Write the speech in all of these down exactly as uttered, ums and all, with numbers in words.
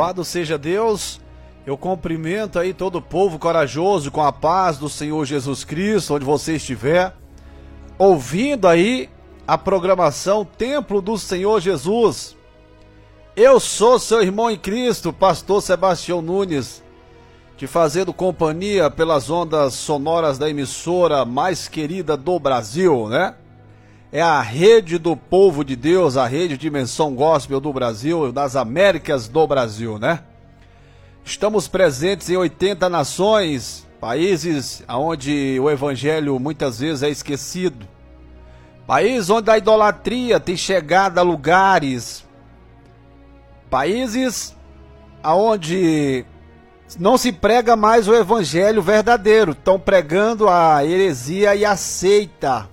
Louvado seja Deus. Eu cumprimento aí todo o povo corajoso com a paz do Senhor Jesus Cristo, onde você estiver, ouvindo aí a programação Templo do Senhor Jesus. Eu sou seu irmão em Cristo, pastor Sebastião Nunes, te fazendo companhia pelas ondas sonoras da emissora mais querida do Brasil, né? É a rede do povo de Deus, a rede Dimensão Gospel do Brasil, das Américas do Brasil, né? Estamos presentes em oitenta nações, países onde o evangelho muitas vezes é esquecido. Países onde a idolatria tem chegado a lugares. Países onde não se prega mais o evangelho verdadeiro, estão pregando a heresia e a seita.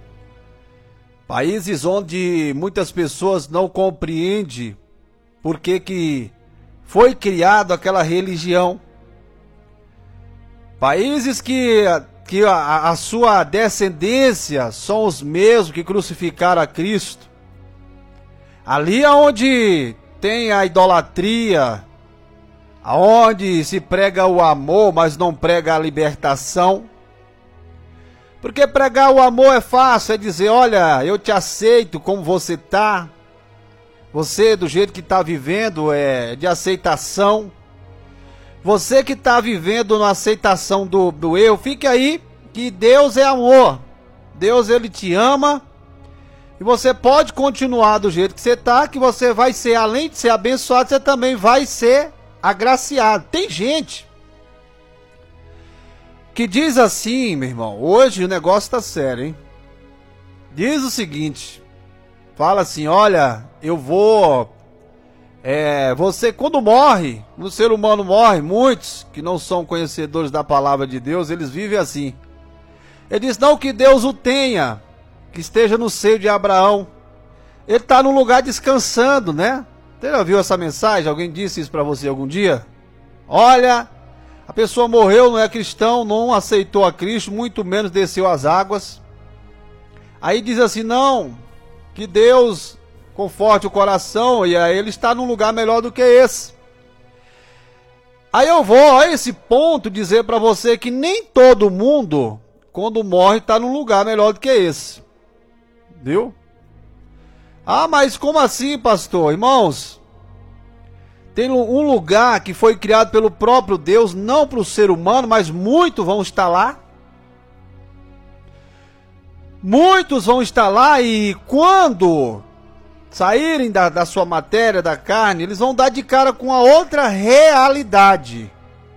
Países onde muitas pessoas não compreendem por que que foi criado aquela religião. Países que, que a, a sua descendência são os mesmos que crucificaram a Cristo. Ali onde tem a idolatria, aonde se prega o amor, mas não prega a libertação. Porque pregar o amor é fácil, é dizer, olha, eu te aceito como você tá. Você do jeito que está vivendo é de aceitação. Você que está vivendo na aceitação do, do eu, fique aí que Deus é amor. Deus, ele te ama. E você pode continuar do jeito que você está, que você vai ser, além de ser abençoado, você também vai ser agraciado. Tem gente que diz assim, meu irmão, hoje o negócio tá sério, hein? Diz o seguinte, fala assim, olha, eu vou, é, você quando morre, o ser humano morre, muitos que não são conhecedores da palavra de Deus, eles vivem assim. Ele diz, não que Deus o tenha, que esteja no seio de Abraão. Ele está num lugar descansando, né? Você já viu essa mensagem? Alguém disse isso para você algum dia? Olha, a pessoa morreu, não é cristão, não aceitou a Cristo, muito menos desceu as águas. Aí diz assim, não, que Deus conforte o coração, e aí ele está num lugar melhor do que esse. Aí eu vou a esse ponto dizer para você que nem todo mundo, quando morre, está num lugar melhor do que esse. Viu? Ah, mas como assim, pastor? Irmãos, tem um lugar que foi criado pelo próprio Deus, não para o ser humano, mas muitos vão estar lá. Muitos vão estar lá e quando saírem da, da sua matéria, da carne, eles vão dar de cara com a outra realidade.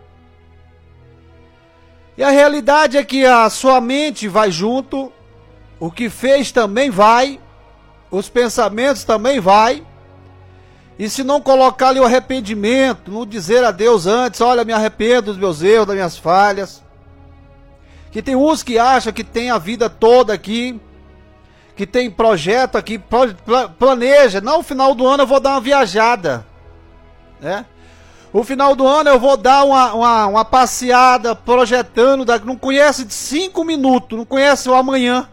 E a realidade é que a sua mente vai junto, o que fez também vai, os pensamentos também vai. E se não colocar ali o arrependimento, não dizer a Deus antes, olha, me arrependo dos meus erros, das minhas falhas. Que tem uns que acham que tem a vida toda aqui, que tem projeto aqui, planeja, não, no final do ano eu vou dar uma viajada, né? O final do ano eu vou dar uma, uma, uma passeada, projetando, não conhece de cinco minutos, não conhece o amanhã.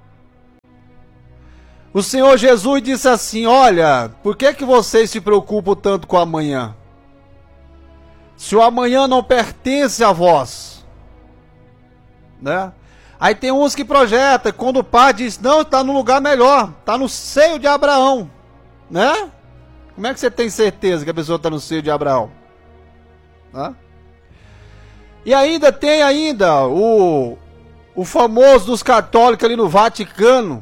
O Senhor Jesus disse assim, olha, por que que vocês se preocupam tanto com o amanhã? Se o amanhã não pertence a vós, né? Aí tem uns que projetam, quando o pai diz, não, está no lugar melhor, está no seio de Abraão, né? Como é que você tem certeza que a pessoa está no seio de Abraão? Né? E ainda tem ainda o, o famoso dos católicos ali no Vaticano,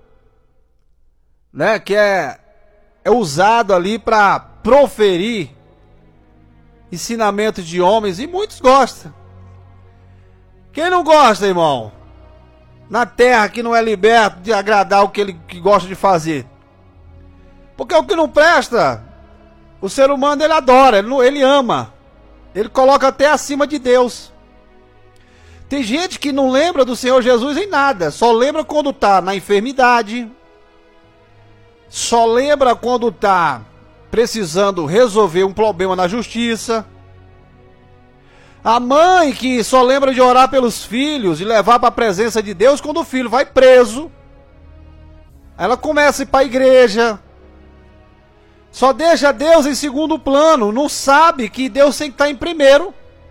né, que é, é usado ali para proferir ensinamentos de homens, e muitos gostam. Quem não gosta, irmão? Na terra que não é liberto de agradar o que ele que gosta de fazer. Porque o que não presta, o ser humano ele adora, ele, ele ama. Ele coloca até acima de Deus. Tem gente que não lembra do Senhor Jesus em nada, só lembra quando está na enfermidade, só lembra quando está precisando resolver um problema na justiça. A mãe que só lembra de orar pelos filhos e levar para a presença de Deus quando o filho vai preso. Ela começa a ir para a igreja. Só deixa Deus em segundo plano, não sabe que Deus tem que estar em primeiro.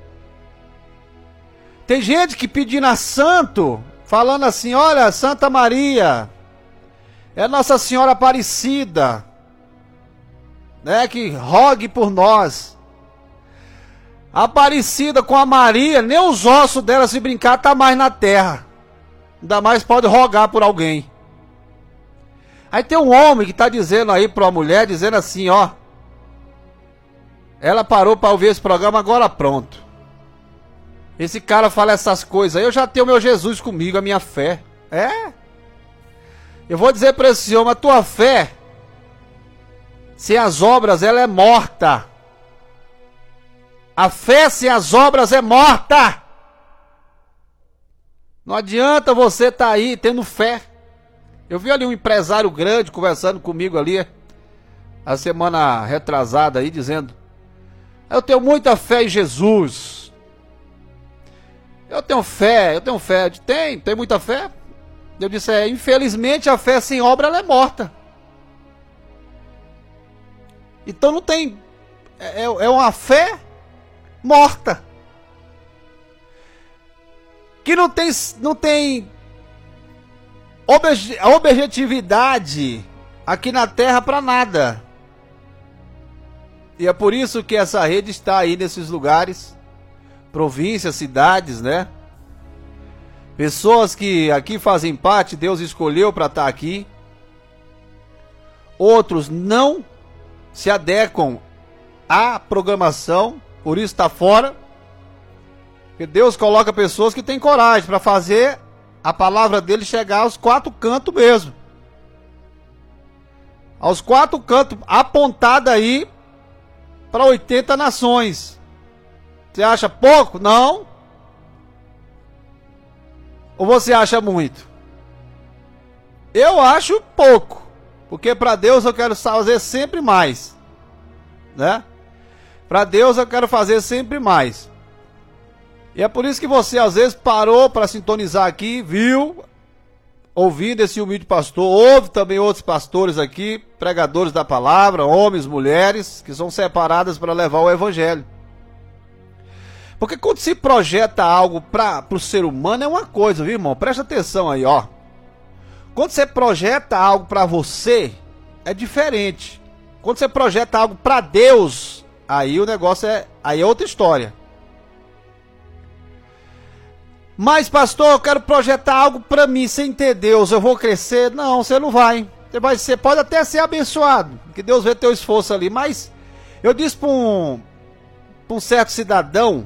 Tem gente que pedindo a santo, falando assim, olha, Santa Maria, é Nossa Senhora Aparecida, né, que rogue por nós. Aparecida com a Maria, nem os ossos dela, se brincar, tá mais na terra. Ainda mais pode rogar por alguém. Aí tem um homem que tá dizendo aí pra uma mulher, dizendo assim, ó, ela parou para ouvir esse programa, agora pronto. Esse cara fala essas coisas aí, eu já tenho meu Jesus comigo, a minha fé. É? Eu vou dizer para esse homem, a tua fé, sem as obras, ela é morta. A fé sem as obras é morta. Não adianta você estar aí tendo fé. Eu vi ali um empresário grande conversando comigo ali, a semana retrasada aí, dizendo, eu tenho muita fé em Jesus. Eu tenho fé, eu tenho fé. Eu disse, tem, tem muita fé? Eu disse, é, infelizmente a fé sem obra ela é morta. Então não tem, é, é uma fé morta. Que não tem, não tem obje, objetividade aqui na terra para nada. E é por isso que essa rede está aí nesses lugares, províncias, cidades, né? Pessoas que aqui fazem parte, Deus escolheu para estar aqui. Outros não se adequam à programação, por isso está fora. Porque Deus coloca pessoas que têm coragem para fazer a palavra dele chegar aos quatro cantos mesmo. Aos quatro cantos, apontada aí para oitenta nações. Você acha pouco? Não. Ou você acha muito? Eu acho pouco. Porque para Deus eu quero fazer sempre mais. Né? Para Deus eu quero fazer sempre mais. E é por isso que você às vezes parou para sintonizar aqui, viu, ouvindo esse humilde pastor, ouve também outros pastores aqui, pregadores da palavra, homens, mulheres, que são separadas para levar o evangelho. Porque quando se projeta algo para o ser humano é uma coisa, viu, irmão? Presta atenção aí, ó. Quando você projeta algo para você, é diferente. Quando você projeta algo para Deus, aí o negócio é, aí é outra história. Mas, pastor, eu quero projetar algo para mim, sem ter Deus, eu vou crescer? Não, você não vai. Você, vai ser, pode até ser abençoado, que Deus vê teu esforço ali, mas eu disse para um, para um certo cidadão,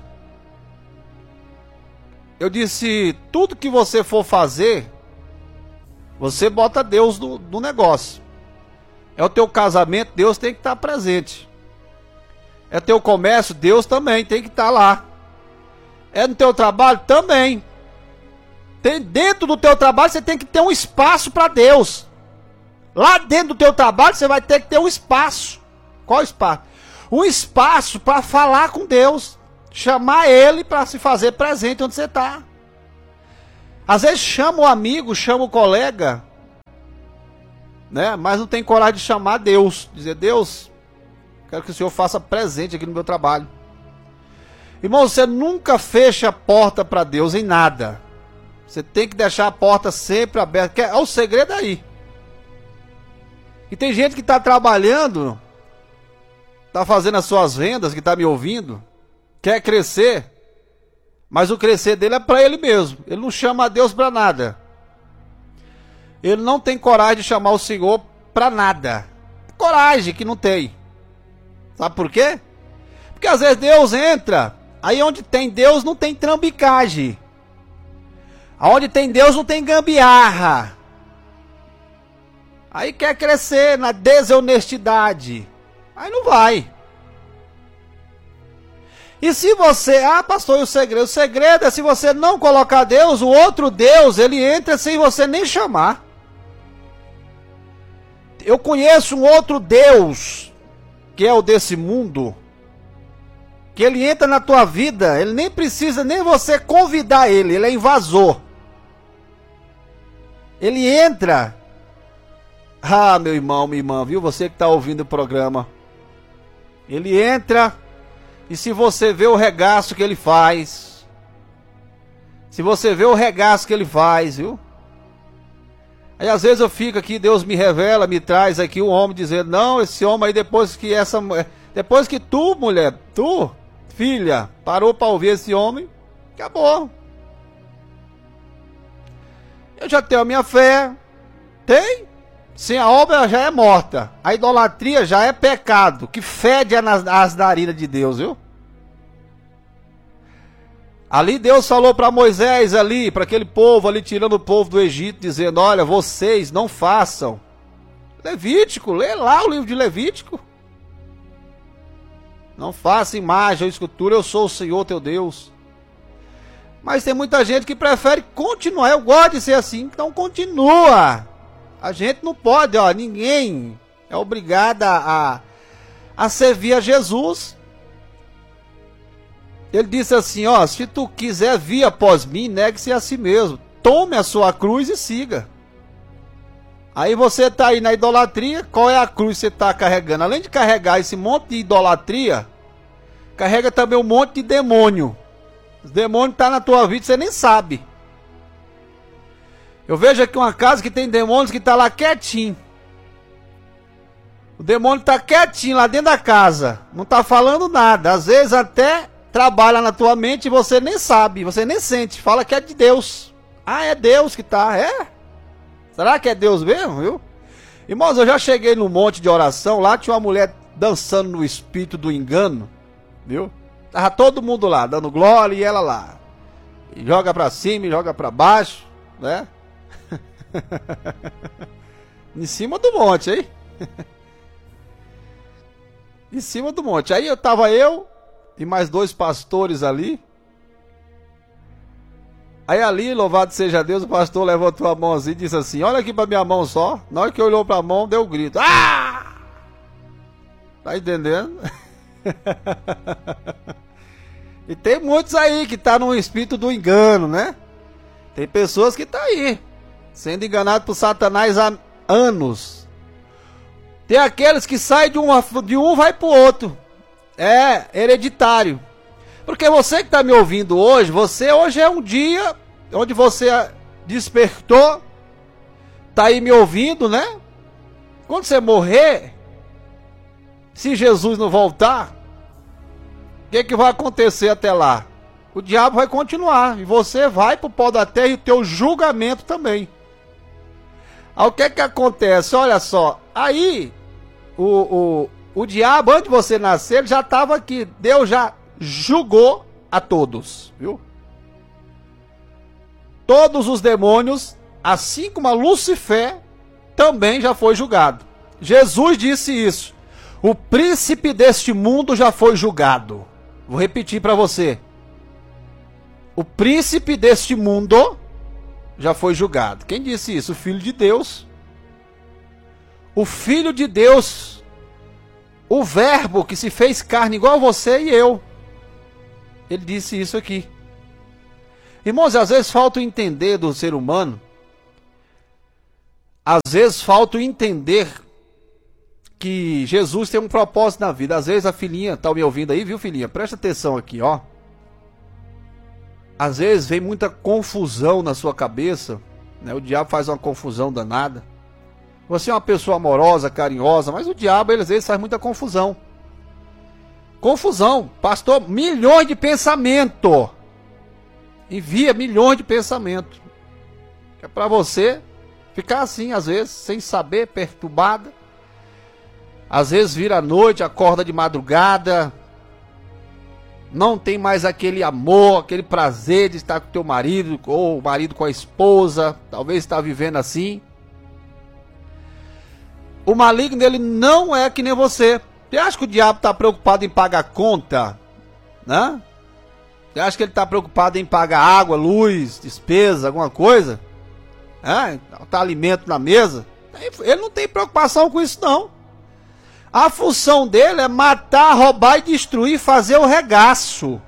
eu disse, tudo que você for fazer, você bota Deus no, no negócio. É o teu casamento, Deus tem que estar presente. É teu comércio, Deus também tem que estar lá. É no teu trabalho também. Tem, dentro do teu trabalho você tem que ter um espaço para Deus. Lá dentro do teu trabalho você vai ter que ter um espaço. Qual espaço? Um espaço para falar com Deus. Chamar Ele para se fazer presente onde você está. Às vezes chama o amigo, chama o colega, né? Mas não tem coragem de chamar Deus. Dizer, Deus, quero que o Senhor faça presente aqui no meu trabalho. Irmão, você nunca fecha a porta para Deus em nada. Você tem que deixar a porta sempre aberta. É o segredo aí. E tem gente que está trabalhando, está fazendo as suas vendas, que está me ouvindo, quer crescer, mas o crescer dele é para ele mesmo. Ele não chama a Deus para nada. Ele não tem coragem de chamar o Senhor para nada. Coragem que não tem. Sabe por quê? Porque às vezes Deus entra, aí onde tem Deus não tem trambicagem. Aonde tem Deus não tem gambiarra. Aí quer crescer na desonestidade. Aí não vai. E se você... Ah, pastor, e o segredo? O segredo é se você não colocar Deus, o outro Deus, ele entra sem você nem chamar. Eu conheço um outro Deus, que é o desse mundo, que ele entra na tua vida, ele nem precisa nem você convidar ele, ele é invasor. Ele entra Ah, meu irmão, minha irmã, viu? Você que está ouvindo o programa. Ele entra e se você vê o regaço que ele faz, se você vê o regaço que ele faz, viu? Aí às vezes eu fico aqui, Deus me revela, me traz aqui um homem dizendo, não, esse homem aí depois que essa mulher, depois que tu, mulher, tu, filha, parou para ouvir esse homem, acabou. Eu já tenho a minha fé, tem? Sem a obra já é morta. A idolatria já é pecado, que fede as narinas de Deus, viu? Ali Deus falou para Moisés ali, para aquele povo ali, tirando o povo do Egito, dizendo, olha, vocês não façam. Levítico, lê lá o livro de Levítico. Não faça imagem ou escultura, eu sou o Senhor teu Deus. Mas tem muita gente que prefere continuar, eu gosto de ser assim, então continua. A gente não pode, ó, ninguém é obrigado a, a servir a Jesus. Ele disse assim, ó, se tu quiser vir após mim, negue-se a si mesmo. Tome a sua cruz e siga. Aí você tá aí na idolatria, qual é a cruz que você tá carregando? Além de carregar esse monte de idolatria, carrega também um monte de demônio. Os demônios tá na tua vida, você nem sabe. Eu vejo aqui uma casa que tem demônios que tá lá quietinho. O demônio tá quietinho lá dentro da casa, não tá falando nada. Às vezes até trabalha na tua mente e você nem sabe, você nem sente, fala que é de Deus. Ah, é Deus que tá, é? Será que é Deus mesmo, viu? Irmãos, eu já cheguei num monte de oração, lá tinha uma mulher dançando no espírito do engano, viu? Tava todo mundo lá, dando glória e ela lá. E joga pra cima e joga pra baixo, né? Em cima do monte, hein? Em cima do monte. Aí eu tava eu e mais dois pastores ali. Aí ali, louvado seja Deus, o pastor levantou a mão assim e disse assim, olha aqui pra minha mão só. Na hora que olhou pra mão, deu um grito. Ah! Tá entendendo? E tem muitos aí que tá no espírito do engano, né? Tem pessoas que tá aí, sendo enganado por Satanás há anos. Tem aqueles que saem de um, de um vai pro outro. É hereditário. Porque você que está me ouvindo hoje, você hoje é um dia onde você despertou, está aí me ouvindo, né? Quando você morrer, se Jesus não voltar, o que, que vai acontecer até lá? O diabo vai continuar e você vai para o pó da terra e o teu julgamento também. Aí o que que acontece? Olha só, aí o, o, o diabo, antes de você nascer, ele já estava aqui. Deus já julgou a todos, viu? Todos os demônios, assim como a Lucifer, também já foi julgado. Jesus disse isso. O príncipe deste mundo já foi julgado. Vou repetir para você. O príncipe deste mundo já foi julgado. Quem disse isso? O Filho de Deus. O Filho de Deus. O Verbo que se fez carne igual você e eu. Ele disse isso aqui. Irmãos, às vezes falta o entender do ser humano. Às vezes falta o entender que Jesus tem um propósito na vida. Às vezes a filhinha tá me ouvindo aí, viu, filhinha? Presta atenção aqui, ó. Às vezes vem muita confusão na sua cabeça, né? O diabo faz uma confusão danada. Você é uma pessoa amorosa, carinhosa, mas o diabo, ele, às vezes, faz muita confusão. Confusão, pastor, milhões de pensamentos. Envia milhões de pensamentos. É para você ficar assim, às vezes, sem saber, perturbada. Às vezes vira à noite, acorda de madrugada. Não tem mais aquele amor, aquele prazer de estar com o teu marido, ou o marido com a esposa. Talvez está vivendo assim. O maligno, ele não é que nem você. Você acha que o diabo está preocupado em pagar conta? Né? Você acha que ele está preocupado em pagar água, luz, despesa, alguma coisa? É? Tá alimento na mesa? Ele não tem preocupação com isso, não. A função dele é matar, roubar e destruir, fazer o regaço.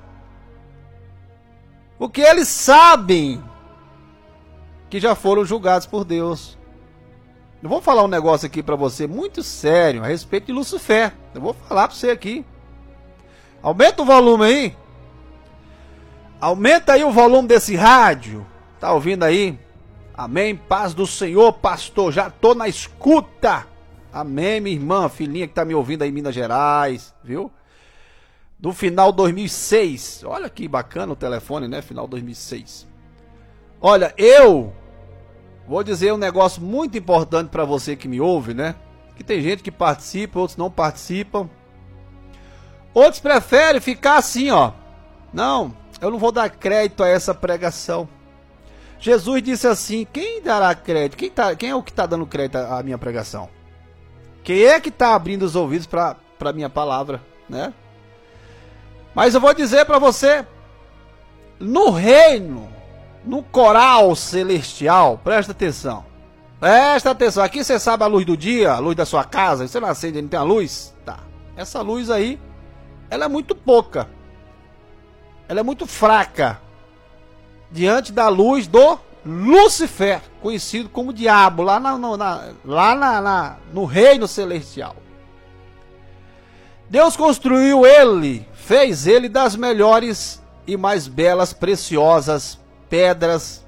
Porque eles sabem que já foram julgados por Deus. Eu vou falar um negócio aqui pra você muito sério a respeito de Lucifer. Eu vou falar pra você aqui. Aumenta o volume aí. Aumenta aí o volume desse rádio. Tá ouvindo aí? Amém. Paz do Senhor, pastor. Já tô na escuta. Amém, minha irmã, filhinha que tá me ouvindo aí em Minas Gerais, viu? Do final dois mil e seis. Olha que bacana o telefone, né? Final dois mil e seis. Olha, eu vou dizer um negócio muito importante para você que me ouve, né? Que tem gente que participa, outros não participam. Outros preferem ficar assim, ó. Não, eu não vou dar crédito a essa pregação. Jesus disse assim, quem dará crédito? Quem, tá, quem é o que está dando crédito à minha pregação? Quem é que está abrindo os ouvidos para a minha palavra, né? Mas eu vou dizer para você, no reino, no coral celestial, presta atenção. Presta atenção, aqui você sabe a luz do dia, a luz da sua casa, você não acende, não tem a luz? Tá, essa luz aí, ela é muito pouca. Ela é muito fraca. Diante da luz do Lucifer, conhecido como diabo, lá, na, na, lá na, na, no reino celestial. Deus construiu ele, fez ele das melhores e mais belas, preciosas pedras.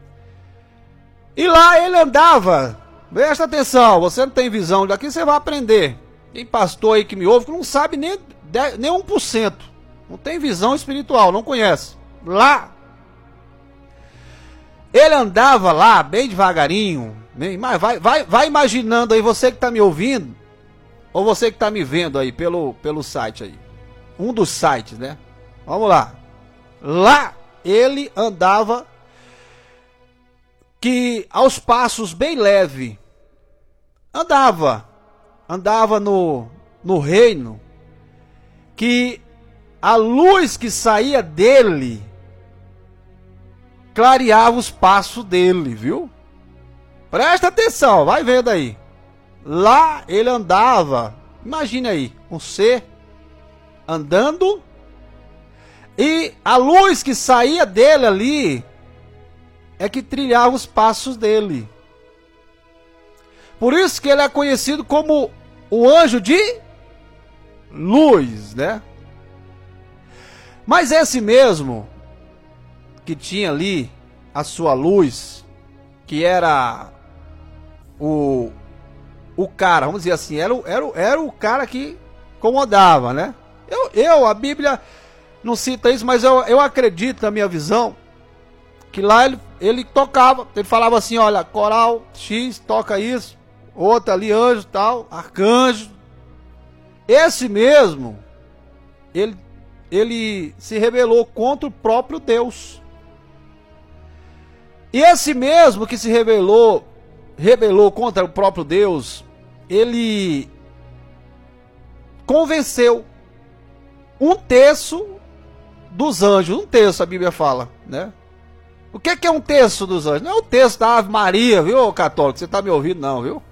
E lá ele andava. Presta atenção, você não tem visão daqui, você vai aprender. Tem pastor aí que me ouve que não sabe nem, nem um por cento. Não tem visão espiritual, não conhece. Lá ele andava lá bem devagarinho, bem, mas vai, vai, vai imaginando aí, você que está me ouvindo, ou você que está me vendo aí pelo, pelo site aí, um dos sites, né? Vamos lá. Lá ele andava que aos passos bem leve, andava, andava no, no reino, que a luz que saía dele clareava os passos dele, viu? Presta atenção, vai vendo aí. Lá ele andava, imagine aí, um ser andando e a luz que saía dele ali é que trilhava os passos dele. Por isso que ele é conhecido como o anjo de luz, né? Mas esse mesmo que tinha ali a sua luz, que era o, o cara, vamos dizer assim, era, era, era o cara que incomodava, né? Eu, eu, a Bíblia não cita isso, mas eu, eu acredito na minha visão, que lá ele, ele tocava, ele falava assim, olha, coral X, toca isso, outro ali, anjo tal, arcanjo. Esse mesmo, ele, ele se rebelou contra o próprio Deus. E esse mesmo que se rebelou, rebelou contra o próprio Deus, ele convenceu um terço dos anjos. Um terço a Bíblia fala, né? O que que é um terço dos anjos? Não é o terço da Ave Maria, viu, católico? Você tá me ouvindo não, viu?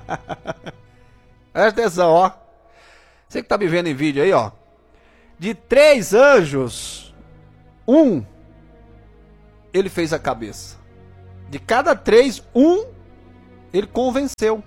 Presta atenção, ó. Você que tá me vendo em vídeo aí, ó. De três anjos, um, ele fez a cabeça. De cada três, um, ele convenceu.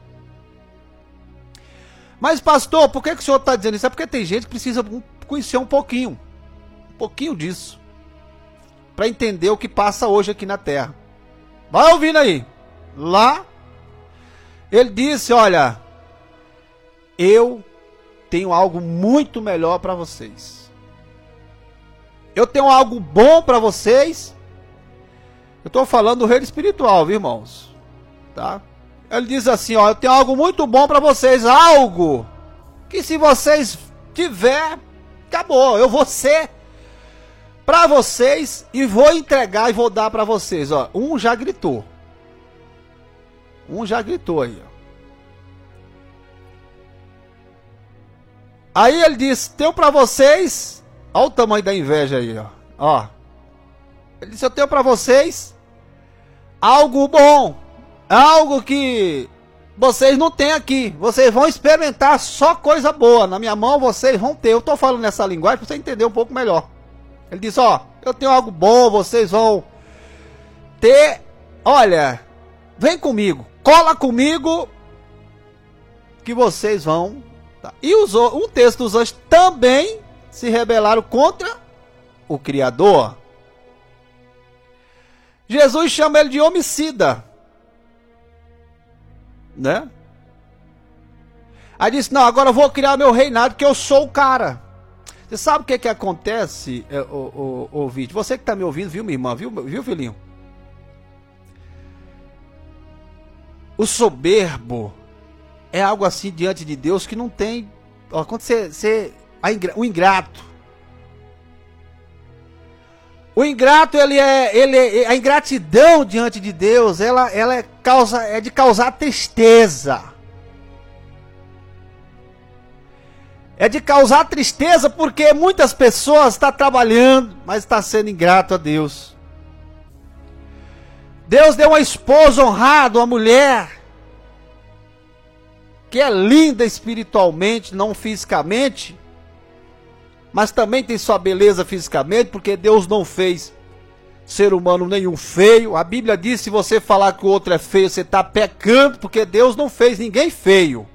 Mas pastor, por que, que o senhor está dizendo isso? É porque tem gente que precisa conhecer um pouquinho. Um pouquinho disso. Para entender o que passa hoje aqui na Terra. Vai ouvindo aí. Lá, ele disse, olha, eu tenho algo muito melhor para vocês. Eu tenho algo bom para vocês. Eu estou falando do reino espiritual, viu, irmãos? Tá? Ele diz assim, ó, eu tenho algo muito bom para vocês, algo que se vocês tiver, acabou, eu vou ser para vocês e vou entregar e vou dar para vocês, ó. Um já gritou. Um já gritou aí, ó. Aí ele disse, tenho para vocês, olha o tamanho da inveja aí, ó. Ó. Ele disse, eu tenho para vocês algo bom, algo que vocês não têm aqui. Vocês vão experimentar só coisa boa. Na minha mão vocês vão ter. Eu estou falando nessa linguagem para você entender um pouco melhor. Ele disse, ó, eu tenho algo bom, vocês vão ter. Olha, vem comigo, cola comigo que vocês vão... Tá. E os, um texto dos anjos também se rebelaram contra o Criador. Jesus chama ele de homicida. Né? Aí disse, não, agora eu vou criar meu reinado, que eu sou o cara. Você sabe o que que acontece, é, o, o, ouvinte? Você que está me ouvindo, viu, minha irmã? Viu, viu, filhinho? O soberbo é algo assim diante de Deus que não tem... Ó, quando você... você o ingrato. O ingrato, ele é... Ele é, a ingratidão diante de Deus, ela, ela é, causa, é de causar tristeza. É de causar tristeza porque muitas pessoas estão trabalhando, mas está sendo ingrato a Deus. Deus deu uma esposa honrada, uma mulher que é linda espiritualmente, não fisicamente, mas também tem sua beleza fisicamente, porque Deus não fez ser humano nenhum feio. A Bíblia diz, se você falar que o outro é feio, você está pecando, porque Deus não fez ninguém feio.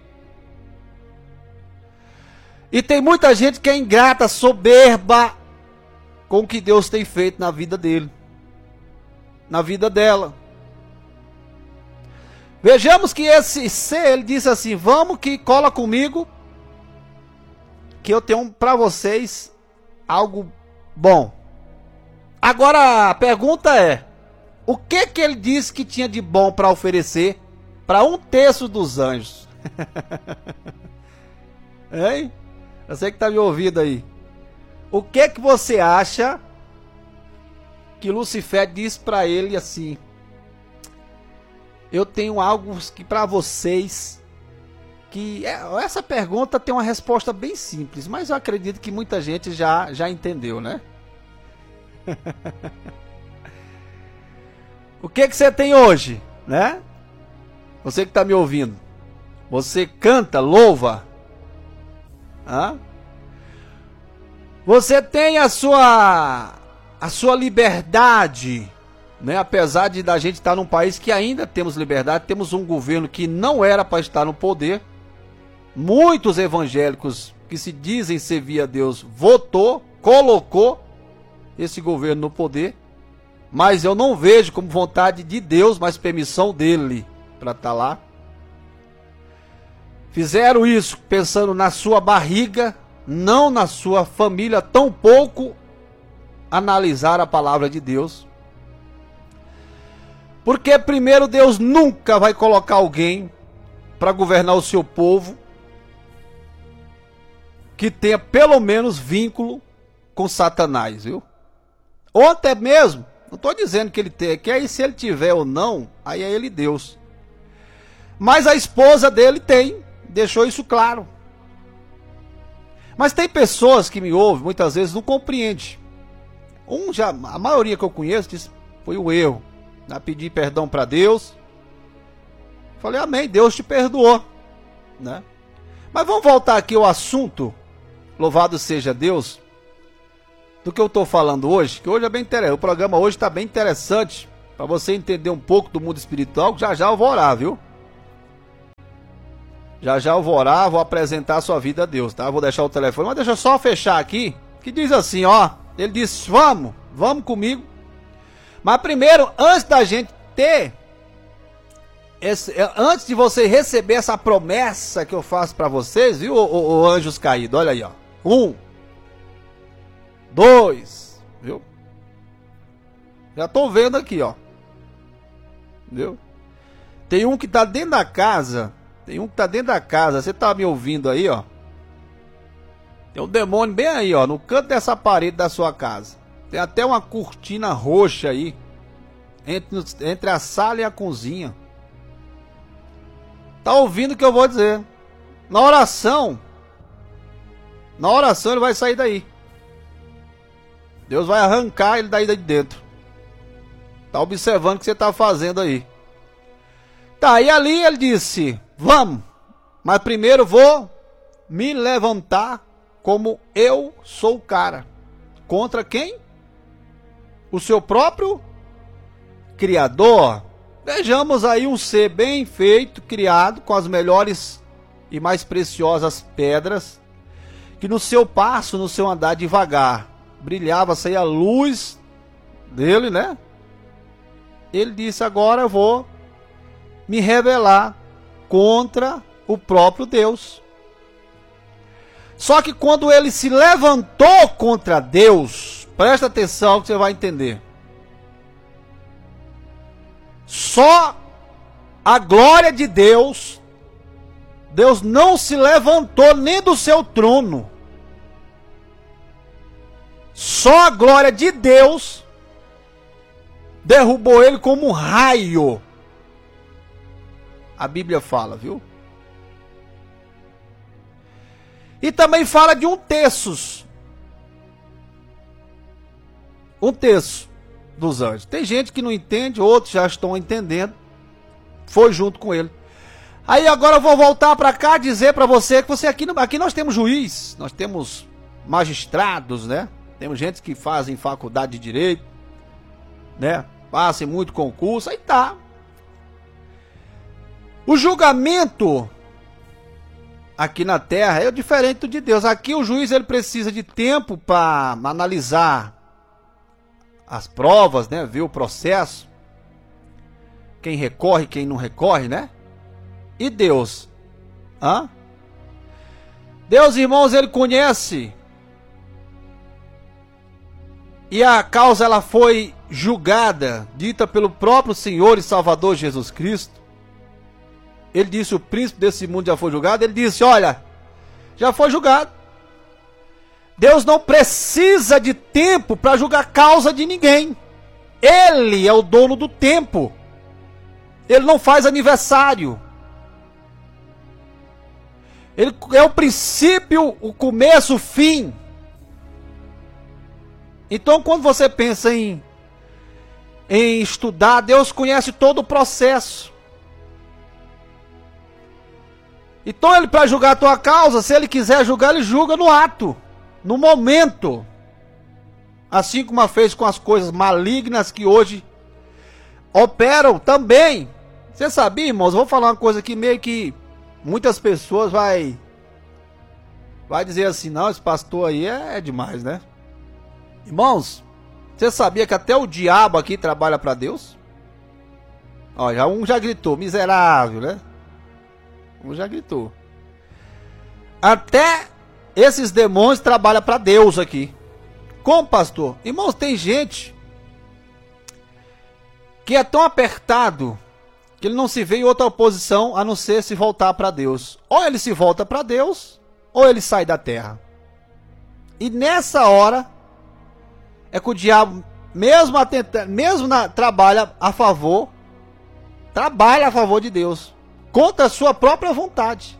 E tem muita gente que é ingrata, soberba com o que Deus tem feito na vida dele, na vida dela. Vejamos que esse ser, ele disse assim, vamos que cola comigo, que eu tenho para vocês algo bom. Agora a pergunta é, o que que ele disse que tinha de bom para oferecer para um terço dos anjos? Hein? Você que está me ouvindo aí. O que que você acha que Lucifer disse para ele assim? Eu tenho algo que para vocês que é, essa pergunta tem uma resposta bem simples, mas eu acredito que muita gente já já entendeu, né? O que que você tem hoje, né? Você que está me ouvindo, você canta, louva? Hã? Você tem a sua a sua liberdade, né? Apesar de da gente estar num país que ainda temos liberdade, temos um governo que não era para estar no poder. Muitos evangélicos que se dizem servir a Deus votou, colocou esse governo no poder, mas eu não vejo como vontade de Deus, mas permissão dele para estar lá. Fizeram isso pensando na sua barriga, não na sua família, tampouco analisar a palavra de Deus. Porque primeiro Deus nunca vai colocar alguém para governar o seu povo que tenha pelo menos vínculo com Satanás, viu? Ou até mesmo, não estou dizendo que ele tem, que aí se ele tiver ou não, aí é ele Deus. Mas a esposa dele tem, deixou isso claro. Mas tem pessoas que me ouvem, muitas vezes não compreende. Um já, a maioria que eu conheço diz, foi um erro. Já pedi perdão para Deus. Falei, amém, Deus te perdoou, né? Mas vamos voltar aqui ao assunto, louvado seja Deus, do que eu estou falando hoje, que hoje é bem interessante. O programa hoje está bem interessante, para você entender um pouco do mundo espiritual, já já eu vou orar, viu? Já já eu vou orar, vou apresentar a sua vida a Deus, tá? Vou deixar o telefone, mas deixa eu só fechar aqui, que diz assim, ó, ele disse, vamos, vamos comigo. Mas primeiro, antes da gente ter, esse, antes de você receber essa promessa que eu faço para vocês, viu, o, o anjos caídos, olha aí, ó. Um, dois, viu? Já tô vendo aqui, ó. Viu? Tem um que tá dentro da casa, tem um que tá dentro da casa, você tá me ouvindo aí, ó. Tem um demônio bem aí, ó, no canto dessa parede da sua casa. Tem até uma cortina roxa aí, entre, entre a sala e a cozinha. Tá ouvindo o que eu vou dizer? Na oração, na oração ele vai sair daí. Deus vai arrancar ele daí de dentro. Tá observando o que você tá fazendo aí. Tá, e ali ele disse, vamos, mas primeiro vou me levantar como eu sou o cara. Contra quem? O seu próprio Criador. Vejamos aí um ser bem feito, criado com as melhores e mais preciosas pedras, que no seu passo, no seu andar devagar, brilhava, saía a luz dele, né? Ele disse, agora eu vou me rebelar contra o próprio Deus. Só que quando ele se levantou contra Deus, presta atenção que você vai entender. Só a glória de Deus, Deus não se levantou nem do seu trono. Só a glória de Deus derrubou ele como um raio. A Bíblia fala, viu? E também fala de um terço. Um terço dos anjos. Tem gente que não entende, outros já estão entendendo. Foi junto com ele. Aí agora eu vou voltar para cá dizer para você que você aqui, aqui nós temos juiz, nós temos magistrados, né? Temos gente que fazem faculdade de direito, né? Passem muito concurso, aí tá. O julgamento aqui na terra é diferente do de Deus. Aqui o juiz ele precisa de tempo para analisar as provas, né? Ver o processo. Quem recorre, quem não recorre, né? E Deus? Hã? Deus, irmãos, ele conhece. E a causa ela foi julgada, dita pelo próprio Senhor e Salvador Jesus Cristo. Ele disse, o príncipe desse mundo já foi julgado. Ele disse, olha, já foi julgado. Deus não precisa de tempo para julgar a causa de ninguém. Ele é o dono do tempo. Ele não faz aniversário. Ele é o princípio, o começo, o fim. Então quando você pensa em, em estudar, Deus conhece todo o processo. Então ele, para julgar a tua causa, se ele quiser julgar, ele julga no ato, no momento. Assim como fez com as coisas malignas que hoje operam também. Você sabia, irmãos? Eu vou falar uma coisa aqui meio que muitas pessoas vai, vai dizer assim, não, esse pastor aí é, é demais, né? Irmãos, você sabia que até o diabo aqui trabalha para Deus? Ó, já um já gritou, miserável, né? Um já gritou. Até esses demônios trabalham para Deus aqui. Como, pastor? Irmãos, tem gente que é tão apertado que ele não se vê em outra oposição a não ser se voltar para Deus. Ou ele se volta para Deus, ou ele sai da terra. E nessa hora é que o diabo, mesmo, atenta, mesmo na, trabalha a favor, trabalha a favor de Deus, contra a sua própria vontade.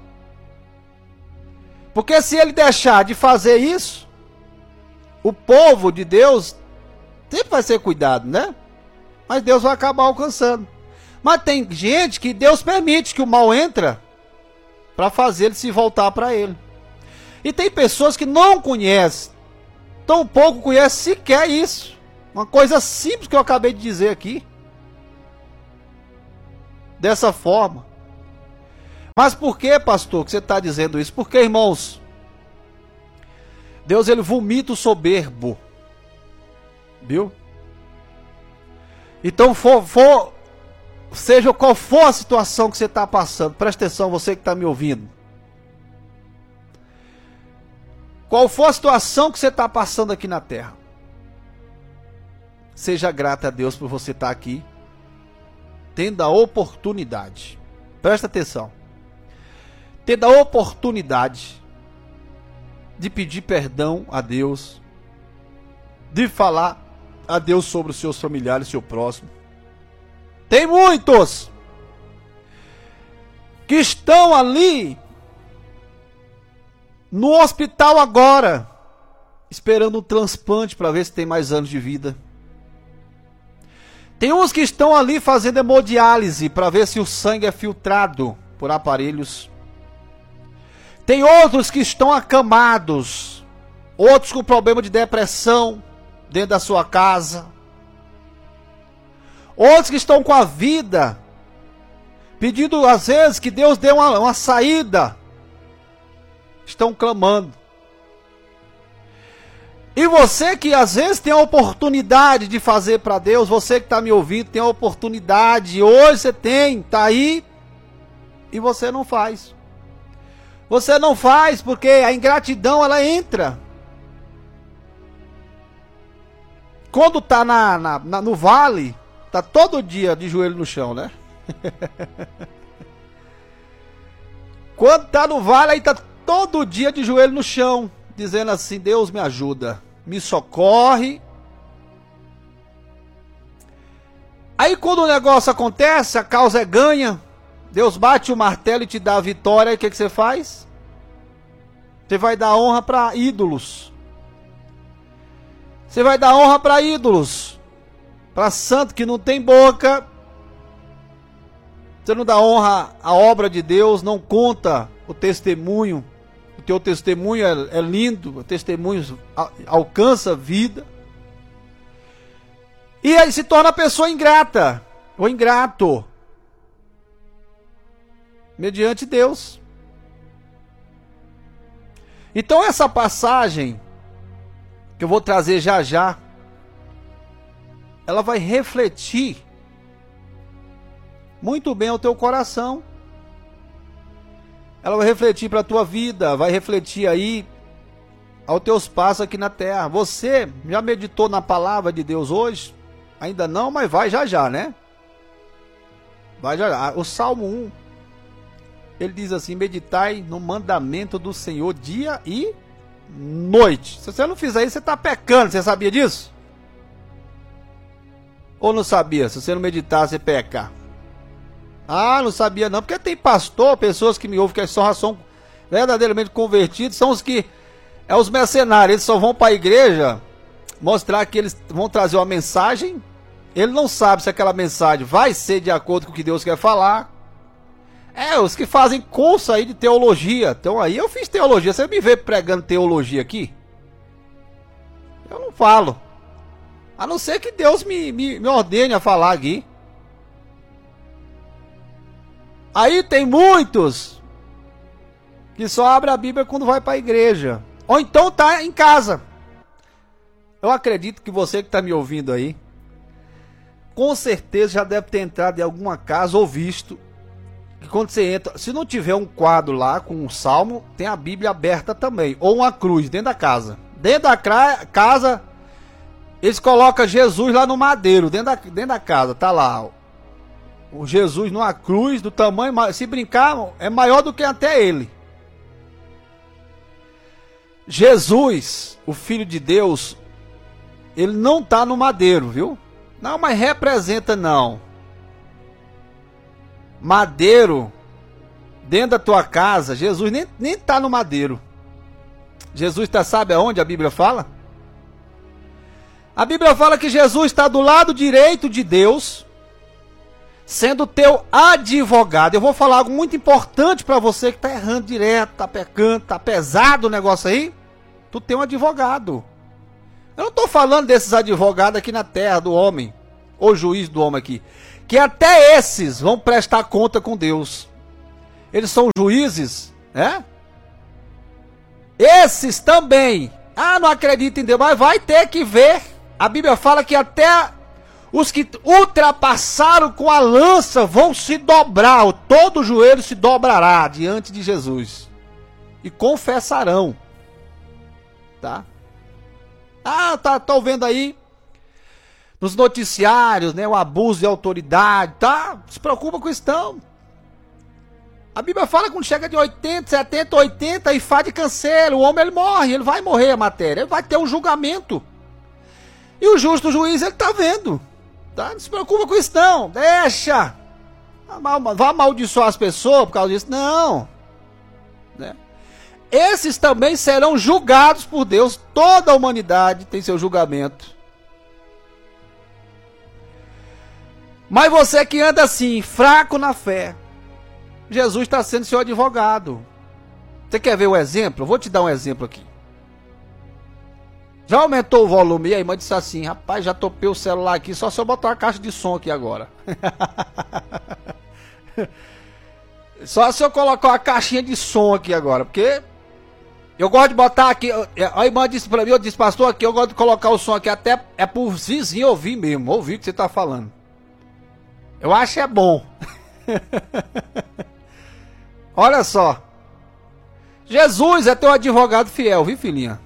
Porque se ele deixar de fazer isso, o povo de Deus sempre vai ser cuidado, né? Mas Deus vai acabar alcançando. Mas tem gente que Deus permite que o mal entra para fazer ele se voltar para ele. E tem pessoas que não conhecem, tão pouco conhecem sequer isso. Uma coisa simples que eu acabei de dizer aqui. Dessa forma. Mas por que, pastor, que você está dizendo isso? Porque, irmãos, Deus ele vomita o soberbo. Viu? Então, for, for, seja qual for a situação que você está passando, presta atenção, você que está me ouvindo. Qual for a situação que você está passando aqui na terra, seja grato a Deus por você estar aqui, tendo a oportunidade. Presta atenção. Tendo a oportunidade de pedir perdão a Deus, de falar a Deus sobre os seus familiares, seu próximo. Tem muitos que estão ali no hospital agora, esperando um transplante para ver se tem mais anos de vida. Tem uns que estão ali fazendo hemodiálise para ver se o sangue é filtrado por aparelhos. Tem outros que estão acamados, outros com problema de depressão dentro da sua casa. Outros que estão com a vida, pedindo às vezes que Deus dê uma, uma saída estão clamando. E você que às vezes tem a oportunidade de fazer para Deus, você que está me ouvindo, tem a oportunidade, hoje você tem, está aí, e você não faz. Você não faz porque a ingratidão ela entra. Quando está na, na, na, no vale, está todo dia de joelho no chão, né? Quando está no vale, aí está todo dia de joelho no chão, dizendo assim, Deus me ajuda, me socorre. Aí quando o negócio acontece, a causa é ganha, Deus bate o martelo e te dá a vitória, aí o que, que você faz? Você vai dar honra para ídolos. Você vai dar honra para ídolos, para santo que não tem boca. Você não dá honra à obra de Deus, não conta o testemunho. O teu testemunho é, é lindo, o testemunho alcança vida. E aí se torna a pessoa ingrata, ou ingrato, mediante Deus. Então essa passagem, que eu vou trazer já já, ela vai refletir muito bem ao teu coração. Ela vai refletir para a tua vida, vai refletir aí aos teus passos aqui na terra. Você já meditou na palavra de Deus hoje? Ainda não, mas vai já já, né? Vai já já. O Salmo um, ele diz assim, meditai no mandamento do Senhor dia e noite. Se você não fizer isso, você está pecando. Você sabia disso? Ou não sabia? Se você não meditar, você peca. Ah, não sabia não. Porque tem pastor, pessoas que me ouvem que só são verdadeiramente convertidos, são os que é os mercenários. Eles só vão para a igreja mostrar que eles vão trazer uma mensagem. Ele não sabe se aquela mensagem vai ser de acordo com o que Deus quer falar. É, os que fazem curso aí de teologia. Então aí eu fiz teologia. Você me vê pregando teologia aqui? Eu não falo. A não ser que Deus me, me, me ordene a falar aqui. Aí tem muitos que só abrem a Bíblia quando vai para a igreja. Ou então tá em casa. Eu acredito que você que está me ouvindo aí, com certeza já deve ter entrado em alguma casa ou visto que quando você entra, se não tiver um quadro lá com um salmo, tem a Bíblia aberta também, ou uma cruz dentro da casa. Dentro da casa, eles colocam Jesus lá no madeiro, dentro da, dentro da casa, tá lá o Jesus numa cruz do tamanho, se brincar, é maior do que até ele. Jesus, o Filho de Deus, ele não tá no madeiro, viu? Não, mas representa não. Madeiro, dentro da tua casa, Jesus nem, nem tá no madeiro. Jesus está, sabe aonde a Bíblia fala? A Bíblia fala que Jesus está do lado direito de Deus, sendo teu advogado. Eu vou falar algo muito importante para você que está errando direto, está pecando, está pesado o negócio aí. Tu tem um advogado. Eu não estou falando desses advogados aqui na terra do homem, ou juiz do homem aqui, que até esses vão prestar conta com Deus. Eles são juízes, né? Esses também. Ah, não acredito em Deus, mas vai ter que ver. A Bíblia fala que até os que ultrapassaram com a lança vão se dobrar, todo joelho se dobrará diante de Jesus e confessarão, tá? Ah, tá, tô vendo aí nos noticiários, né, o abuso de autoridade, tá? Não se preocupa com isso não. A Bíblia fala que quando chega de oitenta, setenta, oitenta e faz de câncer, o homem ele morre, ele vai morrer a matéria, ele vai ter um julgamento. E o justo juiz ele tá vendo. Tá? Não se preocupa com isso não, deixa, vai amaldiçoar as pessoas por causa disso, não, né? Esses também serão julgados por Deus, toda a humanidade tem seu julgamento. Mas você que anda assim, fraco na fé, Jesus está sendo seu advogado. Você quer ver o exemplo? Eu vou te dar um exemplo aqui. Já aumentou o volume? E aí, mas disse assim, rapaz, já topei o celular aqui, só se eu botar uma caixa de som aqui agora. Só se eu colocar uma caixinha de som aqui agora, porque Eu gosto de botar aqui, a irmã disse pra mim, eu disse, pastor, aqui eu gosto de colocar o som aqui, até é pro vizinho ouvir mesmo, ouvir o que você tá falando. Eu acho que é bom. Olha só. Jesus é teu advogado fiel, viu, filhinha?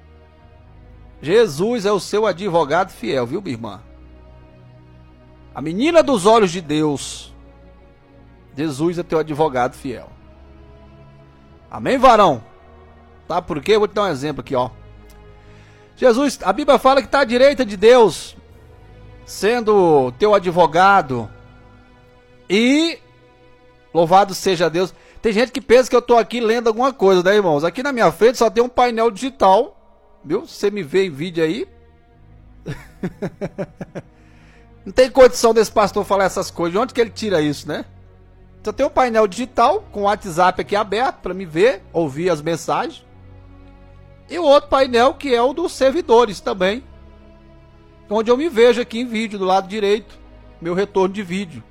Jesus é o seu advogado fiel, viu, minha irmã? A menina dos olhos de Deus. Jesus é teu advogado fiel. Amém, varão? Tá? Por quê? Eu vou te dar um exemplo aqui, ó. Jesus, a Bíblia fala que está à direita de Deus, sendo teu advogado. E louvado seja Deus. Tem gente que pensa que eu tô aqui lendo alguma coisa, né, irmãos? Aqui na minha frente só tem um painel digital, viu? Se você me vê em vídeo aí. Não tem condição desse pastor falar essas coisas. De onde que ele tira isso, né? Só tem um painel digital com o WhatsApp aqui aberto para me ver, ouvir as mensagens. E o outro painel que é o dos servidores também, onde eu me vejo aqui em vídeo, do lado direito, meu retorno de vídeo.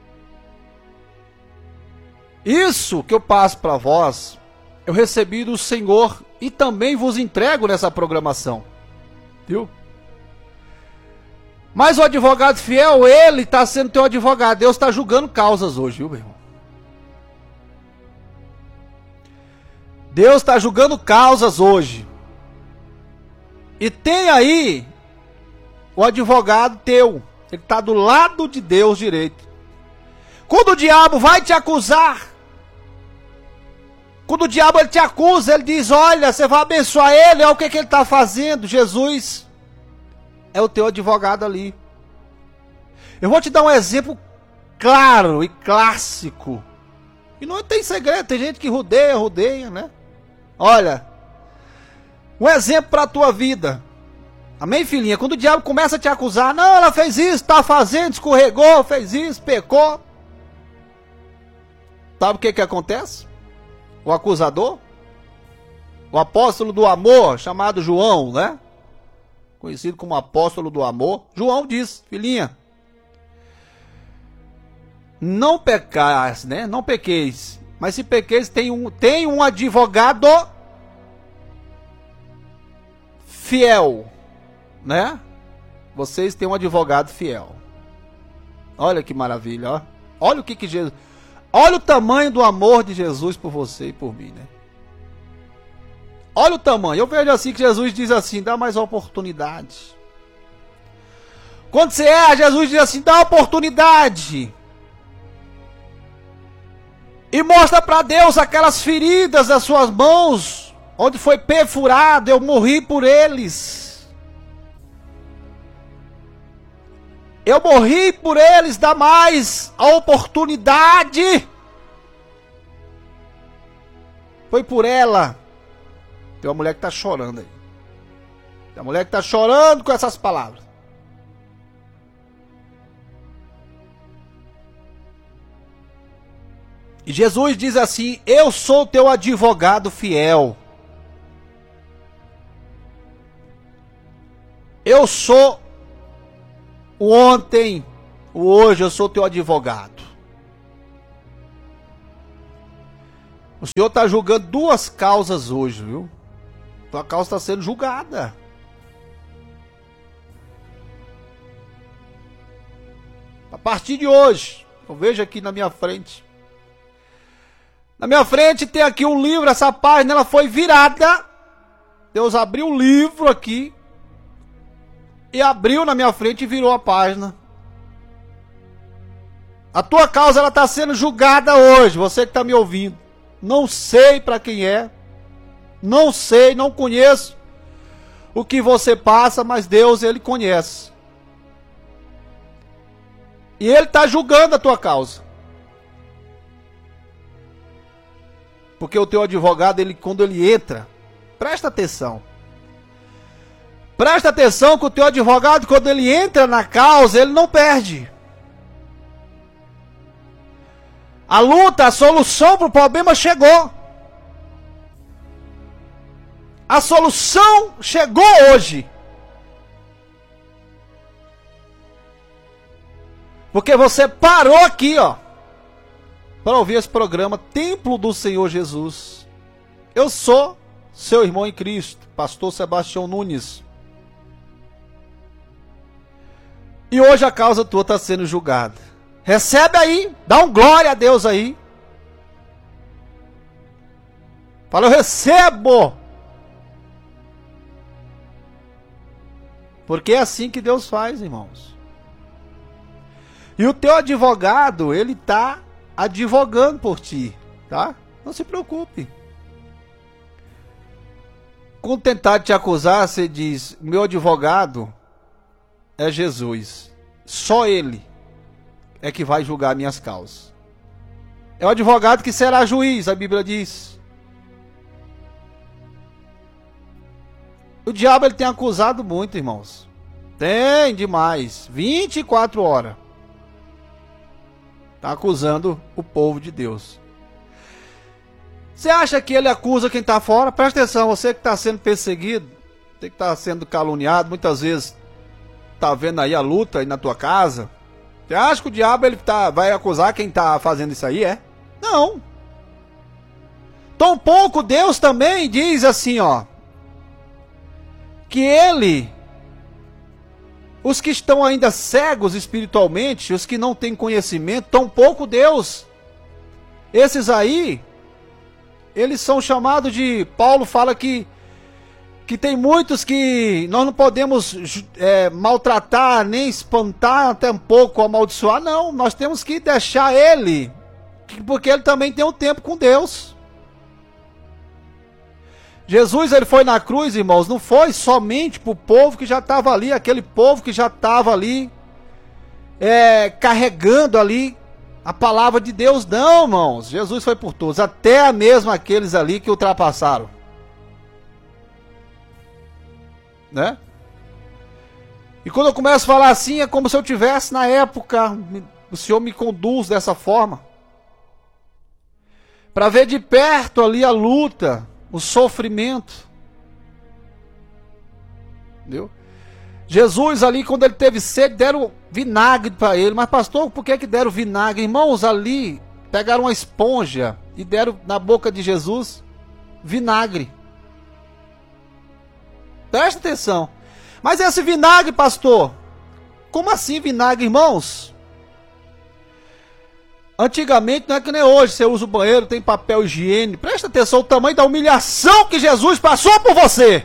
Isso que eu passo para vós, eu recebi do Senhor e também vos entrego nessa programação. Viu? Mas o advogado fiel, ele está sendo teu advogado. Deus está julgando causas hoje, viu, meu irmão? Deus está julgando causas hoje. E tem aí o advogado teu. Ele está do lado de Deus direito. Quando o diabo vai te acusar, quando o diabo ele te acusa, ele diz, olha, você vai abençoar ele, olha o que, que ele está fazendo. Jesus é o teu advogado ali. Eu vou te dar um exemplo claro e clássico. E não tem segredo, tem gente que rodeia, rodeia, né? Olha, um exemplo para a tua vida. Amém, filhinha? Quando o diabo começa a te acusar, não, ela fez isso, está fazendo, escorregou, fez isso, pecou. Sabe o que que acontece? O acusador, o apóstolo do amor, chamado João, né? Conhecido como apóstolo do amor. João diz, filhinha, não pecais, né? Não pequeis. Mas se pequeis, tem um, tem um advogado fiel, né? Vocês têm um advogado fiel. Olha que maravilha, ó. Olha o que que Jesus... Olha o tamanho do amor de Jesus por você e por mim, né? Olha o tamanho. Eu vejo assim que Jesus diz assim, dá mais oportunidade. Quando você erra, Jesus diz assim, dá oportunidade. E mostra para Deus aquelas feridas das suas mãos, onde foi perfurado, eu morri por eles. Eu morri por eles, dá mais a oportunidade. Foi por ela. Tem uma mulher que está chorando aí. Tem uma mulher que está chorando com essas palavras. E Jesus diz assim, eu sou teu advogado fiel. Eu sou o ontem, o hoje, eu sou teu advogado. O Senhor está julgando duas causas hoje, viu? Tua causa está sendo julgada. A partir de hoje, eu vejo aqui na minha frente. Na minha frente tem aqui um livro, essa página ela foi virada. Deus abriu o livro aqui. E abriu na minha frente e virou a página. A tua causa ela está sendo julgada hoje. Você que está me ouvindo. Não sei para quem é. Não sei, não conheço o que você passa, mas Deus ele conhece. E ele está julgando a tua causa. Porque o teu advogado, ele, quando ele entra, presta atenção. Presta atenção que o teu advogado, quando ele entra na causa, ele não perde. A luta, a solução para o problema chegou. A solução chegou hoje. Porque você parou aqui, ó, para ouvir esse programa Templo do Senhor Jesus. Eu sou seu irmão em Cristo, pastor Sebastião Nunes. E hoje a causa tua está sendo julgada. Recebe aí, dá um glória a Deus aí. Fala, eu recebo. Porque é assim que Deus faz, irmãos. E o teu advogado, ele está advogando por ti, tá? Não se preocupe. Quando tentar te acusar, você diz, meu advogado é Jesus. Só ele é que vai julgar minhas causas. É o advogado que será juiz, a Bíblia diz. O diabo ele tem acusado muito, irmãos. Tem demais. vinte e quatro horas. Está acusando o povo de Deus. Você acha que ele acusa quem está fora? Presta atenção, você que está sendo perseguido, você que está sendo caluniado, muitas vezes está vendo aí a luta aí na tua casa. Você acha que o diabo ele tá, vai acusar quem está fazendo isso aí? É? Não. Tampouco Deus também diz assim, ó, que ele, os que estão ainda cegos espiritualmente, os que não têm conhecimento, tampouco Deus, esses aí, eles são chamados de, Paulo fala que, que tem muitos que nós não podemos é, maltratar, nem espantar, até um pouco amaldiçoar, não, nós temos que deixar ele, porque ele também tem um tempo com Deus. Jesus, ele foi na cruz, irmãos, não foi somente para o povo que já estava ali, aquele povo que já estava ali, é, carregando ali a palavra de Deus, não, irmãos. Jesus foi por todos, até mesmo aqueles ali que ultrapassaram. Né? E quando eu começo a falar assim, é como se eu tivesse na época, o Senhor me conduz dessa forma. Para ver de perto ali a luta, o sofrimento. Entendeu? Jesus ali, quando ele teve sede, deram vinagre para ele. Mas pastor, por que que deram vinagre? Irmãos, ali, pegaram uma esponja e deram na boca de Jesus vinagre. Presta atenção. Mas esse vinagre, pastor, como assim vinagre, irmãos? Antigamente não é que nem hoje, você usa o banheiro, tem papel higiênico. Presta atenção o tamanho da humilhação que Jesus passou por você.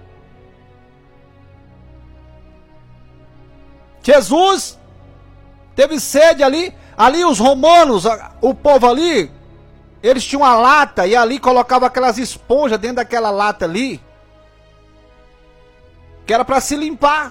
Jesus teve sede ali, ali os romanos, o povo ali, eles tinham uma lata e ali colocava aquelas esponjas dentro daquela lata ali, que era para se limpar.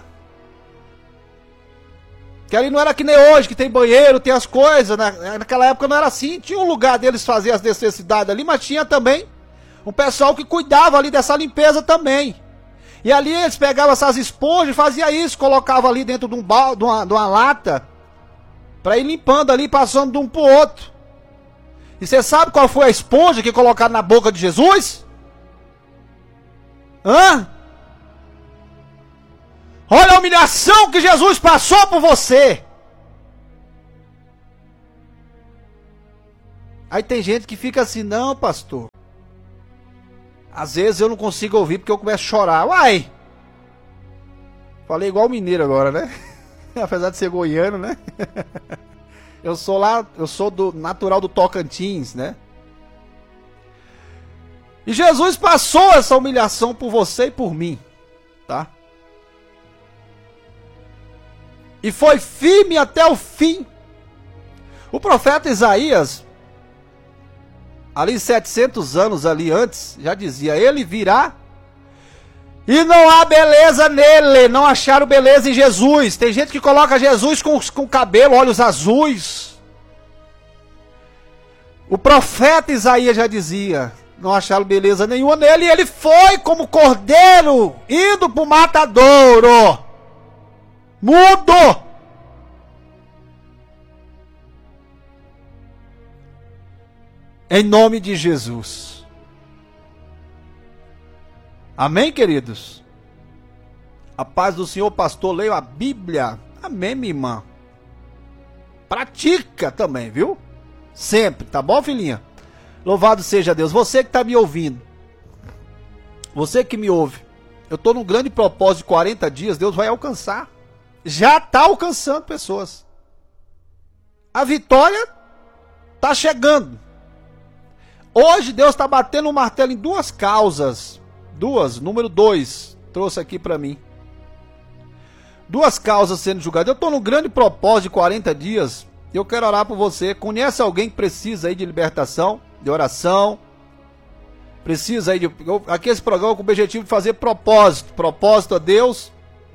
Que ali não era que nem hoje, que tem banheiro, tem as coisas, né? Naquela época não era assim, tinha um lugar deles fazer as necessidades ali, mas tinha também um pessoal que cuidava ali dessa limpeza também. E ali eles pegavam essas esponjas e faziam isso, colocavam ali dentro de, um balde, de, uma, de uma lata, para ir limpando ali, passando de um para o outro. E você sabe qual foi a esponja que colocaram na boca de Jesus? Hã? Olha a humilhação que Jesus passou por você. Aí tem gente que fica assim, não, pastor. Às vezes eu não consigo ouvir porque eu começo a chorar. Uai! Falei igual mineiro agora, né? Apesar de ser goiano, né? Eu sou lá, eu sou do natural do Tocantins, né? E Jesus passou essa humilhação por você e por mim, tá? E foi firme até o fim. O profeta Isaías, ali setecentos anos ali antes, já dizia, ele virá e não há beleza nele, não acharam beleza em Jesus. Tem gente que coloca Jesus com, com cabelo, olhos azuis. O profeta Isaías já dizia, não acharam beleza nenhuma nele, e ele foi como cordeiro, indo para o matadouro, mudo. Em nome de Jesus. Amém, queridos? A paz do Senhor, pastor, leio a Bíblia. Amém, minha irmã. Pratica também, viu? Sempre, tá bom, filhinha? Louvado seja Deus. Você que está me ouvindo. Você que me ouve, eu estou num grande propósito de quarenta dias, Deus vai alcançar. Já está alcançando pessoas. A vitória está chegando. Hoje Deus está batendo um martelo em duas causas. Duas, número dois, trouxe aqui para mim. Duas causas sendo julgadas. Eu estou num grande propósito de quarenta dias. Eu quero orar por você. Conhece alguém que precisa aí de libertação, de oração? Precisa aí de... Aqui esse programa com o objetivo de fazer propósito. Propósito a Deus.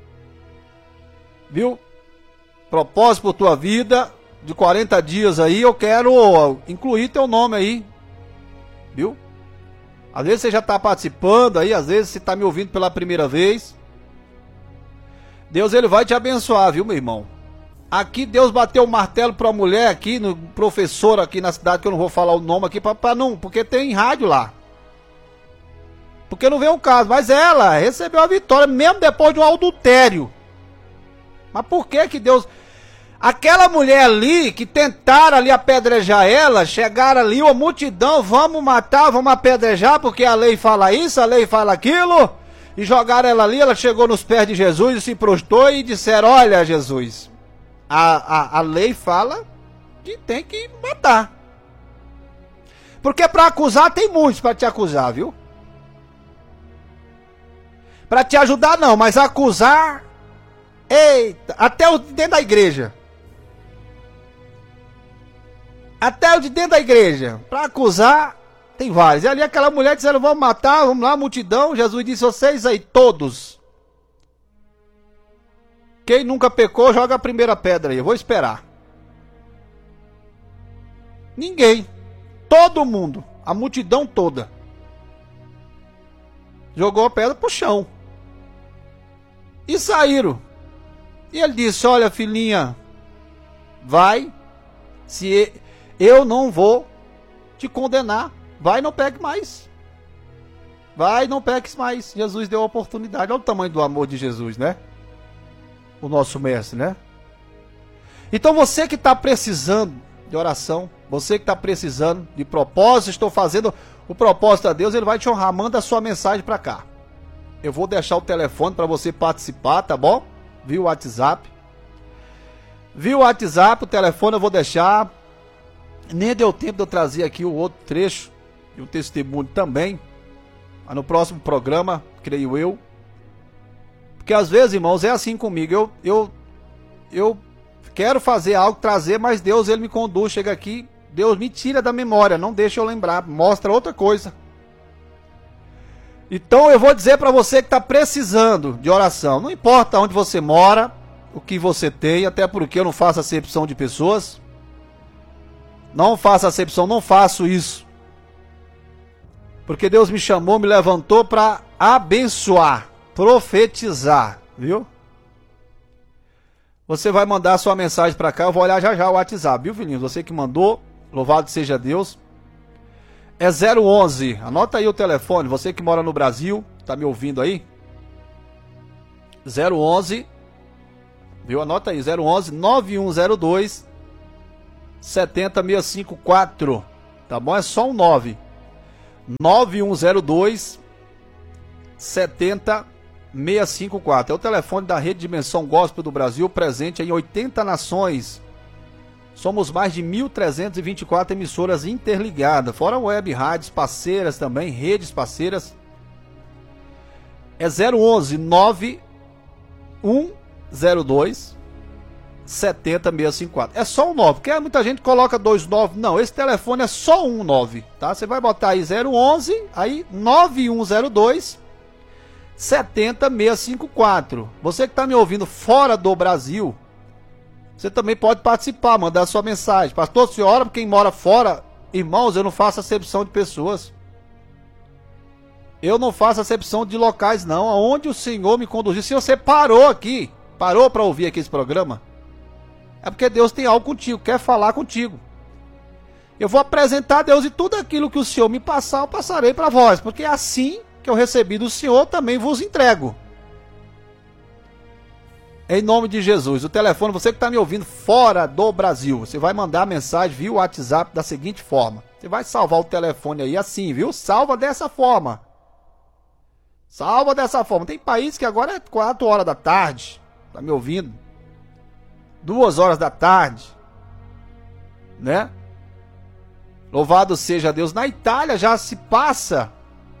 Viu? Propósito por tua vida. De quarenta dias aí. Eu quero incluir teu nome aí. Viu? Às vezes você já está participando aí. Às vezes você está me ouvindo pela primeira vez. Deus, ele vai te abençoar, viu, meu irmão? Aqui Deus bateu o martelo para a mulher aqui, no professor aqui na cidade, que eu não vou falar o nome aqui, para não, porque tem rádio lá. Porque não vem o caso, mas ela recebeu a vitória, mesmo depois de um adultério. Mas por que que Deus... Aquela mulher ali, que tentaram ali apedrejar ela, chegaram ali, uma multidão, vamos matar, vamos apedrejar, porque a lei fala isso, a lei fala aquilo, e jogaram ela ali, ela chegou nos pés de Jesus e se prostrou e disseram, olha Jesus, a, a, a lei fala que tem que matar. Porque para acusar tem muitos para te acusar, viu? Para te ajudar não, mas acusar, eita, até o de dentro da igreja. Até o de dentro da igreja. Para acusar, tem vários. E ali aquela mulher disseram, vamos matar, vamos lá, multidão. Jesus disse, vocês aí, todos. Quem nunca pecou, joga a primeira pedra aí, eu vou esperar. Ninguém. Todo mundo. A multidão toda. Jogou a pedra pro chão. E saíram. E ele disse, olha filhinha, vai, se eu não vou te condenar, vai e não peque mais. Vai e não peques mais. Jesus deu a oportunidade. Olha o tamanho do amor de Jesus, né? O nosso mestre, né? Então você que está precisando de oração, você que está precisando de propósito, estou fazendo o propósito a Deus, ele vai te honrar. Manda a sua mensagem para cá. Eu vou deixar o telefone para você participar, tá bom? Via o WhatsApp. Via o WhatsApp, o telefone eu vou deixar. Nem deu tempo de eu trazer aqui o outro trecho e o testemunho também. Mas no próximo programa, creio eu. Porque às vezes, irmãos, é assim comigo. Eu, eu, eu quero fazer algo, trazer, mas Deus, ele me conduz. Chega aqui, Deus me tira da memória, não deixa eu lembrar, mostra outra coisa. Então eu vou dizer para você que está precisando de oração. Não importa onde você mora, o que você tem, até porque eu não faço acepção de pessoas. Não faço acepção, não faço isso. Porque Deus me chamou, me levantou para abençoar, profetizar, viu? Você vai mandar sua mensagem para cá, eu vou olhar já já o WhatsApp, viu, filhinho? Você que mandou, louvado seja Deus. É zero onze, anota aí o telefone, você que mora no Brasil, tá me ouvindo aí? zero onze, viu? Anota aí, zero onze, nove um zero dois, sete zero seis cinco quatro, tá bom? É só um nove. nove um zero dois, sete zero seis cinco quatro. É o telefone da Rede Dimensão Gospel do Brasil, presente em oitenta nações. Somos mais de mil trezentas e vinte e quatro emissoras interligadas, fora web, rádios parceiras também, redes parceiras. É zero onze, nove um zero dois, sete zero seis cinco quatro. É só um nove, porque muita gente coloca dois nove. Não, esse telefone é só um nove, tá? Você vai botar aí zero onze, aí nove um zero dois, sete zero seis cinco quatro. Você que está me ouvindo fora do Brasil, você também pode participar, mandar sua mensagem. Pastor, se ora para quem mora fora. Irmãos, eu não faço acepção de pessoas. Eu não faço acepção de locais, não. Aonde o Senhor me conduziu. Se você parou aqui, parou para ouvir aqui esse programa, é porque Deus tem algo contigo, quer falar contigo. Eu vou apresentar a Deus e tudo aquilo que o Senhor me passar, eu passarei para vós. Porque é assim que eu recebi do Senhor, também vos entrego. Em nome de Jesus. O telefone, você que está me ouvindo fora do Brasil, você vai mandar a mensagem via WhatsApp da seguinte forma. Você vai salvar o telefone aí assim, viu? Salva dessa forma. Salva dessa forma. Tem país que agora é quatro horas da tarde. Tá me ouvindo? duas horas da tarde. Né? Louvado seja Deus. Na Itália já se passa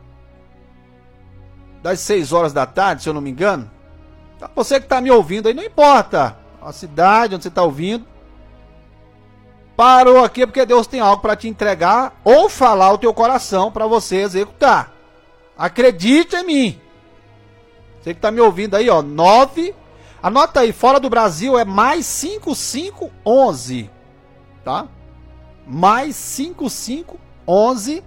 das seis horas da tarde, se eu não me engano. Então, você que está me ouvindo aí, não importa a cidade onde você está ouvindo. Parou aqui porque Deus tem algo para te entregar ou falar ao teu coração para você executar. Acredite em mim. Você que está me ouvindo aí, ó, nove. Anota aí, fora do Brasil é mais cinco cinco onze, tá? Mais cinco cinco onze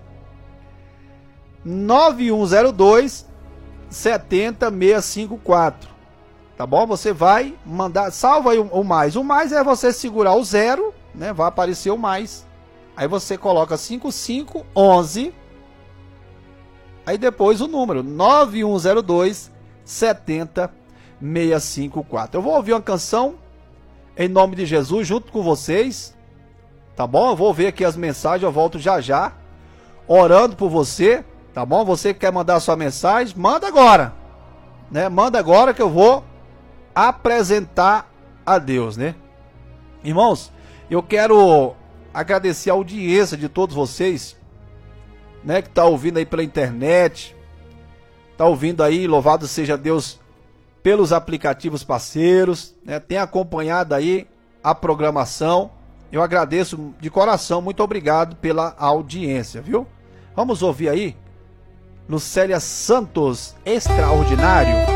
nove um zero dois sete zero seis cinco quatro. Tá bom? Você vai mandar, salva aí o, o mais. O mais é você segurar o zero, né? Vai aparecer o mais. Aí você coloca cinco cinco onze. Aí depois o número nove um zero dois sete zero seis cinco quatro. Eu vou ouvir uma canção em nome de Jesus junto com vocês. Tá bom? Eu vou ver aqui as mensagens, eu volto já já, orando por você, tá bom? Você que quer mandar a sua mensagem, manda agora, né? Manda agora que eu vou apresentar a Deus, né? Irmãos, eu quero agradecer a audiência de todos vocês, né? Que tá ouvindo aí pela internet, tá ouvindo aí, louvado seja Deus, pelos aplicativos parceiros, né? Tem acompanhado aí a programação. Eu agradeço de coração, muito obrigado pela audiência, viu? Vamos ouvir aí Lucélia Santos, Extraordinário.